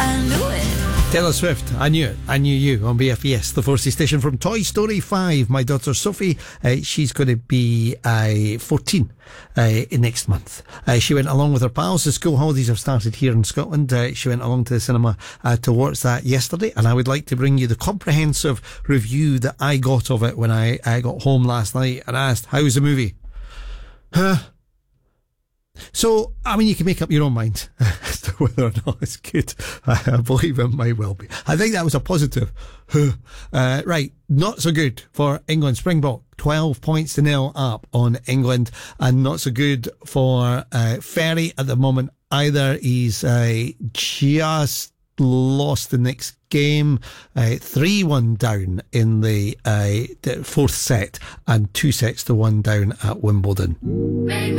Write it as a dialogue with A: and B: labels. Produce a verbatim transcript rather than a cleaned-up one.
A: I knew it.
B: Taylor Swift, I Knew It, I Knew You on B F E S, the four C station. From Toy Story five, my daughter Sophie, uh, she's going to be uh, fourteen uh, next month. Uh, she went along with her pals. The school holidays have started here in Scotland. Uh, she went along to the cinema uh, to watch that yesterday, and I would like to bring you the comprehensive review that I got of it when I, I got home last night and asked, how's the movie? Huh? So, I mean, you can make up your own mind as to whether or not it's good. I believe it might well be. I think that was a positive. uh, right, not so good for England. Springbok, twelve points to nil up on England, and not so good for uh, Ferry at the moment either. He's uh, just lost the next game, uh, three one down in the uh, fourth set, and two sets to one down at Wimbledon.